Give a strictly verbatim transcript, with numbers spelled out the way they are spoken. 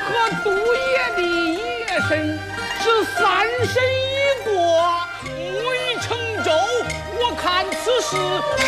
和毒液的夜神是三神一国，木已成舟。我看此事